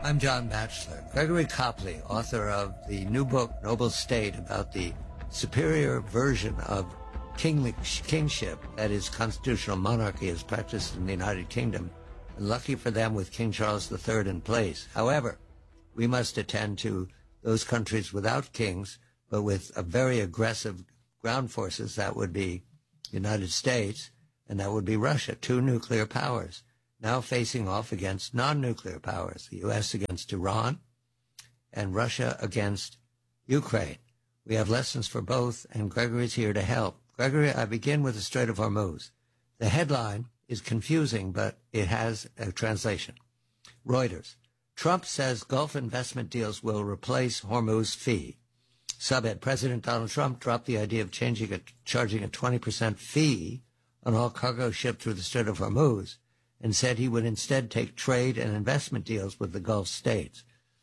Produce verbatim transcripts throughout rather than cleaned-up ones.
I'm John Batchelor. Gregory Copley, author of the new book, Noble State, about the superior version of kingly, kingship, that is, constitutional monarchy, as practiced in the United Kingdom. And lucky for them with King Charles the Third in place. However, we must attend to those countries without kings, but with a very aggressive ground forces. That would be the United States, and that would be Russia, two nuclear powers, now facing off against non-nuclear powers, the U S against Iran and Russia against Ukraine. We have lessons for both, and Gregory's here to help. Gregory, I begin with the Strait of Hormuz. The headline is confusing, but it has a translation. Reuters. Trump says Gulf investment deals will replace Hormuz fee. Subhead. President Donald Trump dropped the idea of changing a, charging a twenty percent fee on all cargo shipped through the Strait of Hormuz, and said he would instead take trade and investment deals with the Gulf states.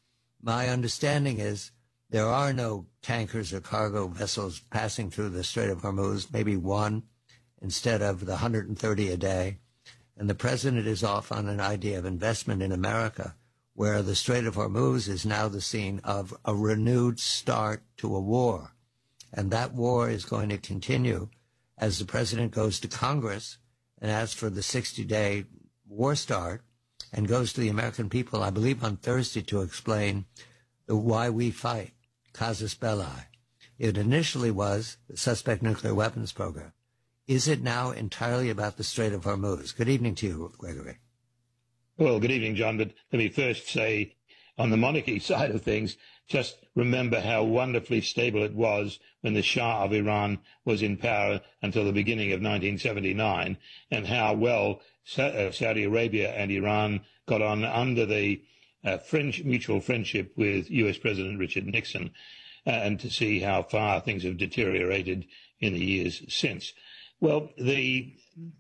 My understanding is there are no tankers or cargo vessels passing through the Strait of Hormuz, maybe one instead of the one hundred thirty a day. And the president is off on an idea of investment in America, where the Strait of Hormuz is now the scene of a renewed start to a war. And that war is going to continue as the president goes to Congress and asks for the sixty-day war start and goes to the American people, I believe on Thursday, to explain the why we fight, casus belli. It initially was the suspect nuclear weapons program. Is it now entirely about the Strait of Hormuz? Good evening to you, Gregory. Well, good evening, John. But let me first say, on the monarchy side of things, just remember how wonderfully stable it was when the Shah of Iran was in power until the beginning of nineteen seventy-nine, and how well Saudi Arabia and Iran got on under the uh, French mutual friendship with U S President Richard Nixon, uh, and to see how far things have deteriorated in the years since. Well, the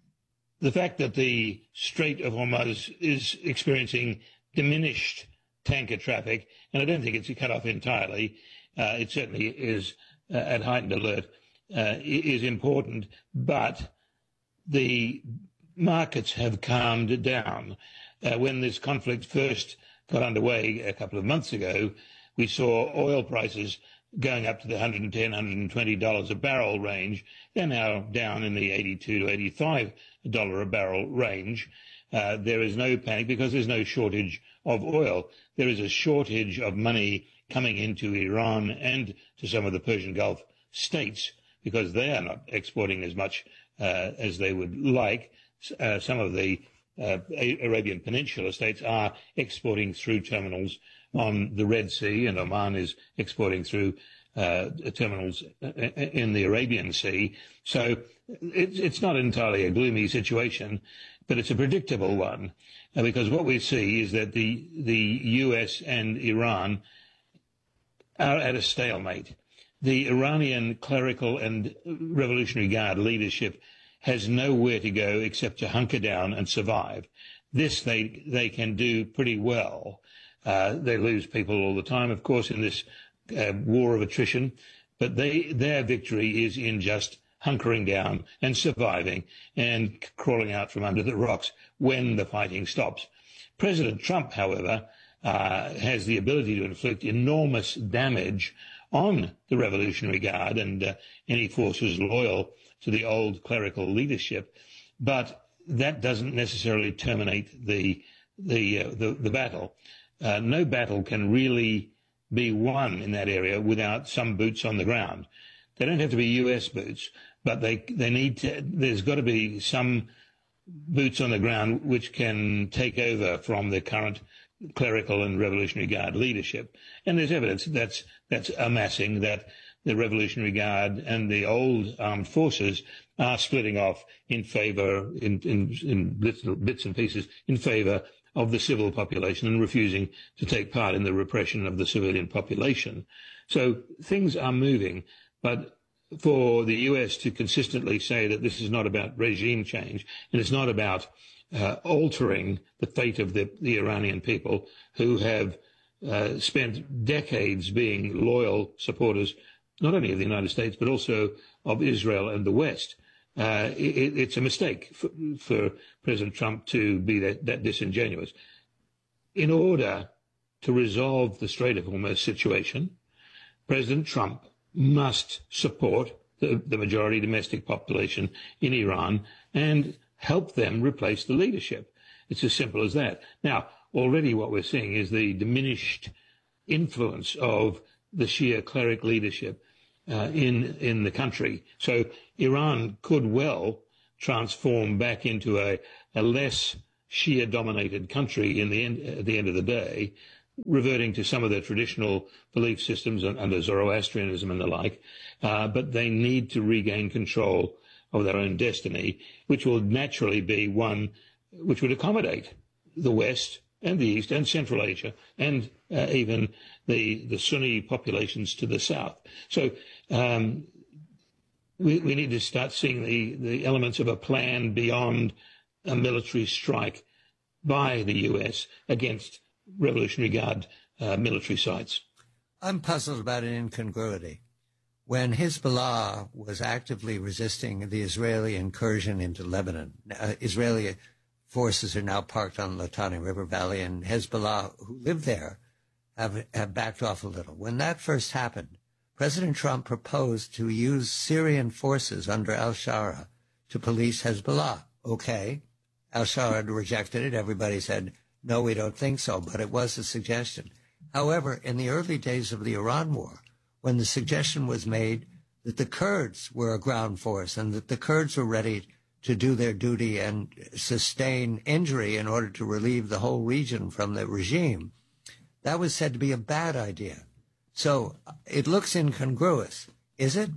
the fact that the Strait of Hormuz is experiencing diminished tanker traffic, and I don't think it's cut off entirely, uh, it certainly is uh, at heightened alert, uh, is important, but the markets have calmed down. Uh, when this conflict first got underway a couple of months ago, we saw oil prices going up to the one hundred ten, one hundred twenty dollars a barrel range. They're now down in the eighty-two to eighty-five dollars a barrel range. Uh, there is no panic because there's no shortage of oil. There is a shortage of money coming into Iran and to some of the Persian Gulf states because they are not exporting as much uh, as they would like. Uh, some of the uh, Arabian Peninsula states are exporting through terminals on the Red Sea, and Oman is exporting through uh, terminals in the Arabian Sea. So it's, it's not entirely a gloomy situation, but it's a predictable one, uh, because what we see is that the the U S and Iran are at a stalemate. The Iranian clerical and Revolutionary Guard leadership has nowhere to go except to hunker down and survive. This they they can do pretty well. Uh, they lose people all the time, of course, in this uh, war of attrition, but they their victory is in just hunkering down and surviving and crawling out from under the rocks when the fighting stops. President Trump, however, uh, has the ability to inflict enormous damage on the Revolutionary Guard and uh, any forces loyal to the old clerical leadership, but that doesn't necessarily terminate the the uh, the, the battle. Uh, no battle can really be won in that area without some boots on the ground. They don't have to be U S boots, but they they need to. There's got to be some boots on the ground which can take over from the current clerical and Revolutionary Guard leadership. And there's evidence that's that's amassing that the Revolutionary Guard and the old armed forces are splitting off in favour, in, in, in bits, bits and pieces, in favour of the civil population and refusing to take part in the repression of the civilian population. So things are moving, but for the U S to consistently say that this is not about regime change and it's not about uh, altering the fate of the, the Iranian people who have uh, spent decades being loyal supporters, not only of the United States, but also of Israel and the West. Uh, it, it's a mistake for, for President Trump to be that, that disingenuous. In order to resolve the Strait of Hormuz situation, President Trump must support the, the majority domestic population in Iran and help them replace the leadership. It's as simple as that. Now, already what we're seeing is the diminished influence of the Shia cleric leadership uh, in in the country. So Iran could well transform back into a, a less Shia-dominated country in the end, at the end of the day, reverting to some of their traditional belief systems under Zoroastrianism and the like. Uh, but they need to regain control of their own destiny, which will naturally be one which would accommodate the West and the East and Central Asia and uh, even the the Sunni populations to the south. So um, we, we need to start seeing the, the elements of a plan beyond a military strike by the U S against Revolutionary Guard uh, military sites. I'm puzzled about an incongruity. When Hezbollah was actively resisting the Israeli incursion into Lebanon, uh, Israeli forces are now parked on the Litani River Valley, and Hezbollah, who live there, have, have backed off a little. When that first happened, President Trump proposed to use Syrian forces under al-Shara to police Hezbollah. Okay. Al-Shara rejected it. Everybody said, no, we don't think so, but it was a suggestion. However, in the early days of the Iran war, when the suggestion was made that the Kurds were a ground force and that the Kurds were ready to do their duty and sustain injury in order to relieve the whole region from the regime, that was said to be a bad idea. So it looks incongruous. Is it?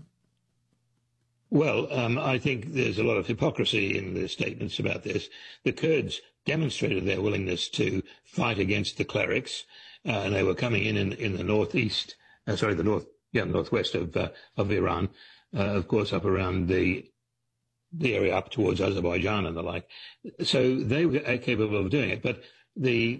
Well, um, I think there's a lot of hypocrisy in the statements about this. The Kurds demonstrated their willingness to fight against the clerics, uh, and they were coming in in, in the northeast, uh, sorry, the north, yeah, northwest of uh, of Iran, uh, of course, up around the the area up towards Azerbaijan and the like. So they were capable of doing it, but the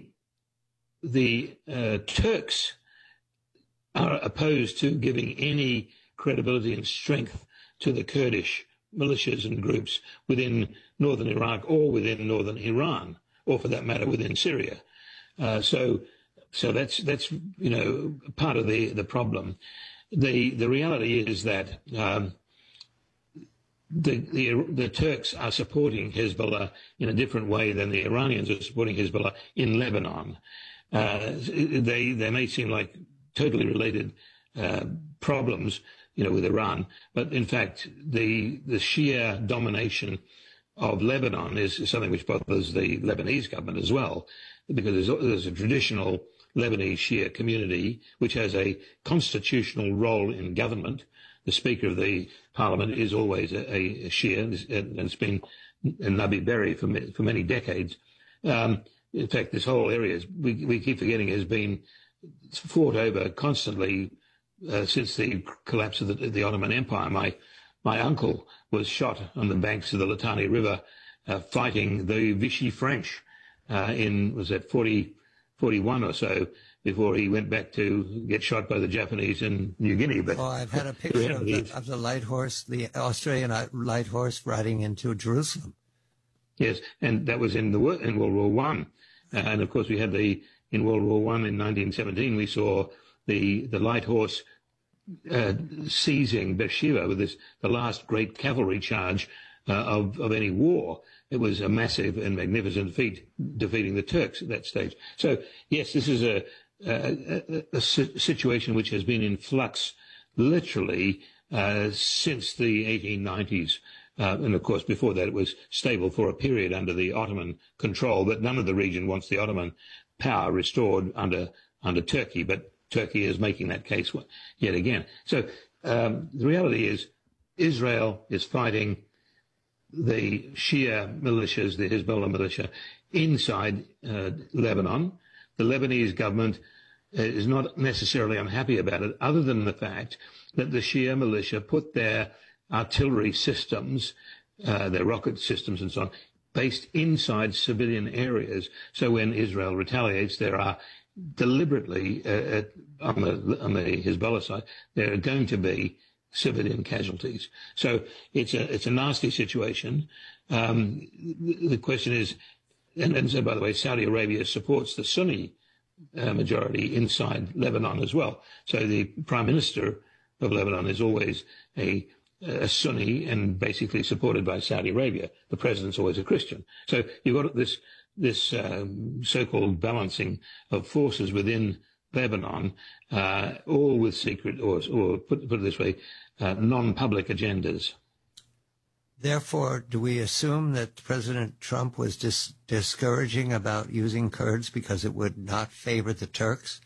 the uh, Turks are opposed to giving any credibility and strength to the Kurdish militias and groups within northern Iraq or within northern Iran, or for that matter, within Syria. Uh, so, so that's that's you know part of the the problem. The the reality is that um, the, the the Turks are supporting Hezbollah in a different way than the Iranians are supporting Hezbollah in Lebanon. Uh, they they may seem like totally related uh, problems, you know, with Iran. But in fact, the the Shia domination of Lebanon is, is something which bothers the Lebanese government as well, because there's, there's a traditional Lebanese Shia community which has a constitutional role in government. The Speaker of the Parliament is always a, a Shia, and it's been Nabi Berri for for many decades. Um, in fact, this whole area, we, we keep forgetting, has been fought over constantly uh, since the collapse of the, the Ottoman Empire. My my uncle was shot on the banks of the Litani River uh, fighting the Vichy French uh, in, was that forty, forty-one or so, before he went back to get shot by the Japanese in New Guinea. But oh, I've had a picture of the, of the light horse, the Australian light horse riding into Jerusalem. Yes, and that was in the in World War One, uh, and of course we had the in World War One in nineteen seventeen. We saw the the light horse uh, seizing Beersheba with this the last great cavalry charge uh, of of any war. It was a massive and magnificent feat, defeating the Turks at that stage. So yes, this is a a, a, a situation which has been in flux literally uh, since the eighteen nineties. Uh, and, of course, before that, it was stable for a period under the Ottoman control, but none of the region wants the Ottoman power restored under under Turkey, but Turkey is making that case yet again. So um, the reality is Israel is fighting the Shia militias, the Hezbollah militia, inside uh, Lebanon. The Lebanese government uh, is not necessarily unhappy about it, other than the fact that the Shia militia put their artillery systems, uh, their rocket systems and so on, based inside civilian areas. So when Israel retaliates, there are deliberately, uh, on the on the Hezbollah side, there are going to be civilian casualties. So it's a it's a nasty situation. Um, the, the question is, and, and so by the way, Saudi Arabia supports the Sunni uh, majority inside Lebanon as well. So the prime minister of Lebanon is always a, a Sunni and basically supported by Saudi Arabia. The president's always a Christian. So you've got this this um, so-called balancing of forces within Lebanon, uh, all with secret, or, or put, put it this way, uh, non-public agendas. Therefore, do we assume that President Trump was dis- discouraging about using Kurds because it would not favor the Turks?